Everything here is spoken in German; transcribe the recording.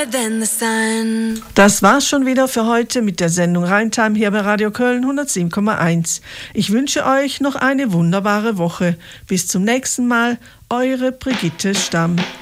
Das war's schon wieder für heute mit der Sendung Rheintime hier bei Radio Köln 107,1. Ich wünsche euch noch eine wunderbare Woche. Bis zum nächsten Mal, eure Brigitte Stamm.